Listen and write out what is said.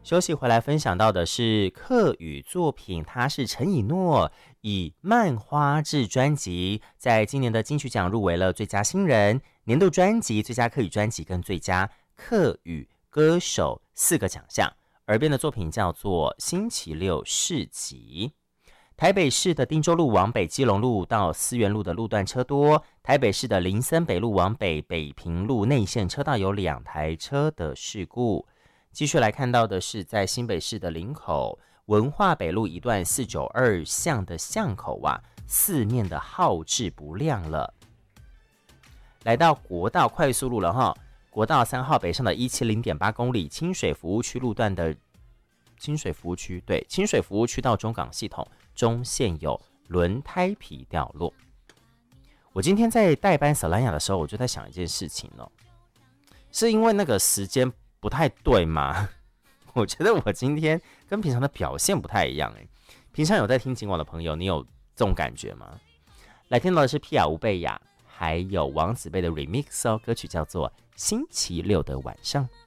休息回来分享到的是客语作品，他是陈以诺以漫花志专辑在今年的金曲奖入围了最佳新人、年度专辑、最佳客语专辑跟最佳客语歌手4个奖项。耳边的作品叫做星期六市集。台北市的汀州路往北、基隆路到思源路的路段车多，台北市的林森北路往北、北平路内线车道有2台车的事故。继续来看到的是在新北市的林口文化北路一段492巷的巷口四面的号志不亮了。来到国道快速路了哈，国道3号北上的170.8公里清水服务区路段的清水服务区到中港系统中线有轮胎皮掉落。我今天在代班Solana的时候，我就在想一件事情哦，是因为那个时间不太对吗？我觉得我今天跟平常的表现不太一样哎。平常有在听警广的朋友，你有这种感觉吗？来听到的是皮亚吴贝雅还有王子贝的 remix 哦，歌曲叫做《星期六的晚上》。